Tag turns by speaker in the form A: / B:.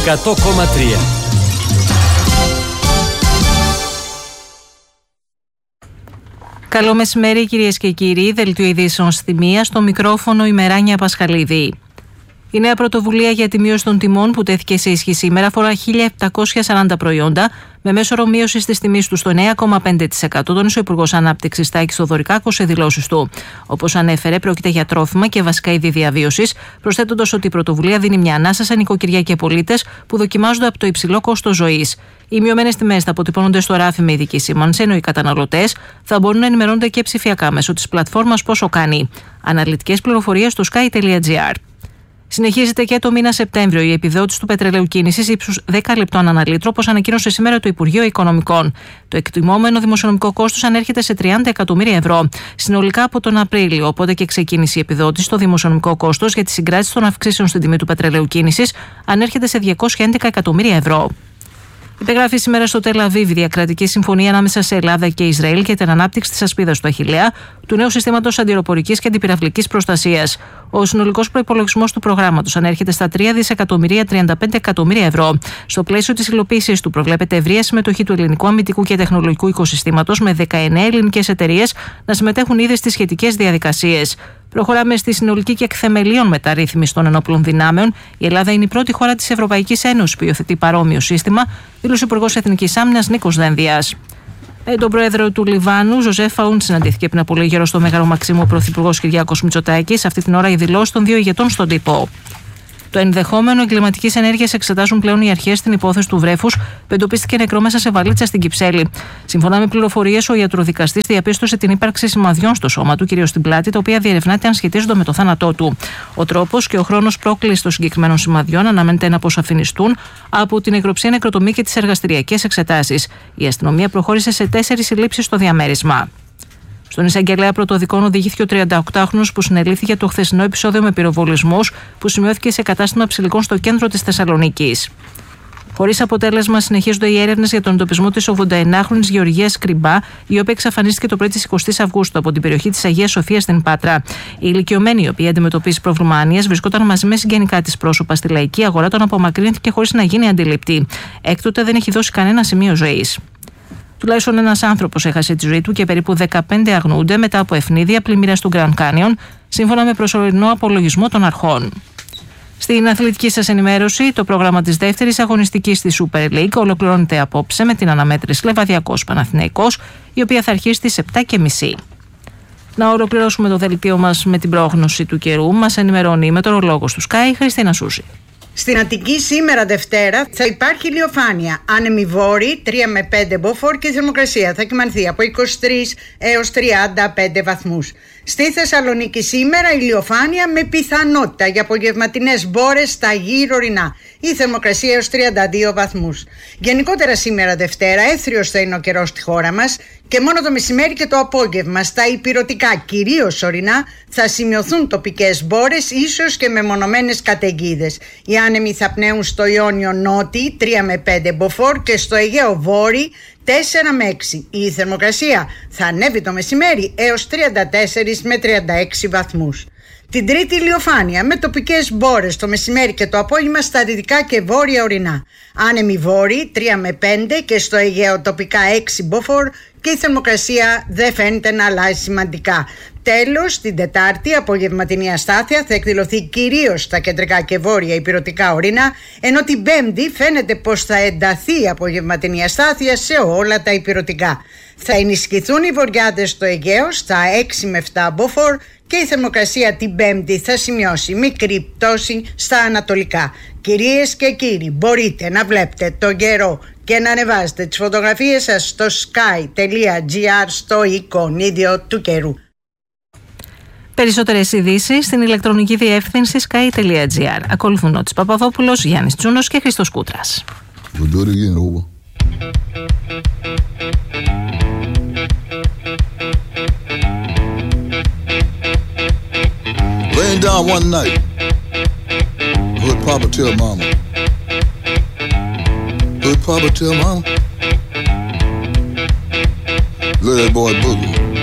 A: 100,3.
B: Καλό μεσημέρι, κυρίες και κύριοι. Δελτίο ειδήσεων στη μία, στο μικρόφωνο η Μεράνια Πασχαλίδη. Η νέα πρωτοβουλία για τη μείωση των τιμών που τέθηκε σε ισχύ σήμερα αφορά 1.740 προϊόντα, με μέσο όρο μείωση τη τιμή του στο 9,5%, τόνισε ο Υπουργός Ανάπτυξης Τάκης Θοδωρικάκος σε δηλώσεις του. Όπως ανέφερε, πρόκειται για τρόφιμα και βασικά είδη διαβίωσης, προσθέτοντας ότι η πρωτοβουλία δίνει μια ανάσα σε νοικοκυριά και πολίτες που δοκιμάζονται από το υψηλό κόστος ζωής. Οι μειωμένες τιμές θα αποτυπώνονται στο ράφι με ειδική σήμανση, ενώ οι καταναλωτές θα μπορούν να ενημερώνονται και ψηφιακά μέσω της πλατφόρμας Πόσο Κάνει. Αναλυτικές πληροφορίες στο sky.gr. Συνεχίζεται και το μήνα Σεπτέμβριο η επιδότηση του πετρελαίου κίνησης ύψους 10 λεπτών ανά λίτρο, όπως ανακοίνωσε σήμερα το Υπουργείο Οικονομικών. Το εκτιμόμενο δημοσιονομικό κόστος ανέρχεται σε 30 εκατομμύρια ευρώ συνολικά από τον Απρίλιο, οπότε και ξεκίνησε η επιδότηση. Το δημοσιονομικό κόστος για τη συγκράτηση των αυξήσεων στην τιμή του πετρελαίου κίνησης ανέρχεται σε 211 εκατομμύρια ευρώ. Υπεγράφει σήμερα στο Τελ Αβίβ η διακρατική συμφωνία ανάμεσα σε Ελλάδα και Ισραήλ για την ανάπτυξη της ασπίδας του Αχιλλέα, του νέου συστήματος αντιεροπορικής και αντιπυραυλικής προστασίας. Ο συνολικός προϋπολογισμός του προγράμματος ανέρχεται στα 3.035 εκατομμύρια ευρώ. Στο πλαίσιο της υλοποίησης του προβλέπεται ευρεία συμμετοχή του ελληνικού αμυντικού και τεχνολογικού οικοσυστήματος, με 19 ελληνικές εταιρείες να συμμετέχουν ήδη στις σχετικές διαδικασίες. Προχωράμε στη συνολική και εκθεμελίων μεταρρύθμιση των ενόπλων δυνάμεων. Η Ελλάδα είναι η πρώτη χώρα της Ευρωπαϊκής Ένωσης που υιοθετεί παρόμοιο σύστημα, δήλωσε ο Υπουργός Εθνικής Άμυνας Νίκος Δένδιας. Τον πρόεδρο του Λιβάνου, Ζωζέφ Φαούν, συναντήθηκε πριν από λίγο καιρό στο Μέγαρο Μαξίμου ο πρωθυπουργός Κυριάκος Μητσοτάκης. Αυτή την ώρα οι δηλώσεις των δύο ηγετών στον τύπο. Το ενδεχόμενο εγκληματικής ενέργειας εξετάζουν πλέον οι αρχές στην υπόθεση του βρέφους που εντοπίστηκε νεκρό μέσα σε βαλίτσα στην Κυψέλη. Σύμφωνα με πληροφορίες, ο ιατροδικαστής διαπίστωσε την ύπαρξη σημαδιών στο σώμα του, κυρίως στην πλάτη, τα οποία διερευνάται αν σχετίζονται με το θάνατό του. Ο τρόπος και ο χρόνος πρόκλησης των συγκεκριμένων σημαδιών αναμένεται να αποσαφινιστούν από την νεκροψία, νεκροτομή και τις εργαστηριακές εξετάσεις. Η αστυνομία προχώρησε σε 4 συλλήψεις στο διαμέρισμα. Στον εισαγγελέα πρωτοδικών οδηγήθηκε ο 38χρονος που συνελήφθη για το χθεσινό επεισόδιο με πυροβολισμούς που σημειώθηκε σε κατάστημα ψηλικών στο κέντρο της Θεσσαλονίκης. Χωρίς αποτέλεσμα, συνεχίζονται οι έρευνες για τον εντοπισμό της 89χρονης Γεωργίας Κρυμπά, η οποία εξαφανίστηκε το πρωί της 20ης Αυγούστου από την περιοχή της Αγίας Σοφίας στην Πάτρα. Η ηλικιωμένη, η οποία αντιμετωπίζει πρόβλημα άνοιας, βρισκόταν μαζί με συγγενικά της πρόσωπα στη λαϊκή αγορά, τον απομακρύνθηκε χωρίς να γίνει αντιληπτή. Έκτοτε δεν έχει δώσει κανένα σημείο ζωής. Τουλάχιστον ένας άνθρωπος έχασε τη ζωή του και περίπου 15 αγνοούνται μετά από ευνίδια πλημμύρας του Grand Canyon, σύμφωνα με προσωρινό απολογισμό των αρχών. Στην αθλητική σας ενημέρωση, το πρόγραμμα της δεύτερης αγωνιστικής της Super League ολοκληρώνεται απόψε με την αναμέτρηση Λεβαδιακός Παναθηναϊκός, η οποία θα αρχίσει στις 7:30. Να ολοκληρώσουμε το δελτίο μας με την πρόγνωση του καιρού. Μας ενημερώνει η μετεωρολόγος του Sky, Χριστίνα Σούση.
C: Στην Αττική σήμερα Δευτέρα θα υπάρχει ηλιοφάνεια, άνεμη βόρη 3 με 5 μποφόρ και η θερμοκρασία θα κυμανθεί από 23 έως 35 βαθμούς. Στη Θεσσαλονίκη σήμερα ηλιοφάνεια με πιθανότητα για απογευματινές μπόρες στα γύρω ορεινά. Η θερμοκρασία έως 32 βαθμούς. Γενικότερα σήμερα Δευτέρα έθριος θα είναι ο καιρός στη χώρα μας και μόνο το μεσημέρι και το απόγευμα στα ηπειρωτικά, κυρίως ορεινά, θα σημειωθούν τοπικές μπόρες, ίσως και μεμονωμένες καταιγίδες. Οι άνεμοι θα πνέουν στο Ιόνιο νότι 3 με 5 μποφόρ και στο Αιγαίο βόρει 4 με 6. Η θερμοκρασία θα ανέβει το μεσημέρι έως 34 με 36 βαθμούς. Την Τρίτη ηλιοφάνεια με τοπικές μπόρες το μεσημέρι και το απόγευμα στα δυτικά και βόρεια ορεινά. Άνεμοι βόρειοι 3 με 5 και στο Αιγαίο τοπικά 6 μποφόρ και η θερμοκρασία δεν φαίνεται να αλλάζει σημαντικά. Τέλος, την Τετάρτη απογευματινή αστάθεια θα εκδηλωθεί κυρίως στα κεντρικά και βόρεια ηπειρωτικά ορεινά, ενώ την Πέμπτη φαίνεται πως θα ενταθεί η απογευματινή αστάθεια σε όλα τα ηπειρωτικά. Θα ενισχυθούν οι βορειάδες στο Αιγαίο στα 6 με 7 μποφόρ και η θερμοκρασία την Πέμπτη θα σημειώσει μικρή πτώση στα ανατολικά. Κυρίες και κύριοι, μπορείτε να βλέπετε τον καιρό και να ανεβάζετε τις φωτογραφίες σας στο sky.gr στο εικονίδιο του καιρού.
B: Περισσότερες ειδήσεις στην ηλεκτρονική διεύθυνση sky.gr. Ακολουθούν Νότης Παπαδόπουλος, Γιάννης Τσούνος και Χριστός Κούτρας.
D: Laying down one night, heard Papa tell Mama. Heard Papa tell Mama. Let that boy boogie.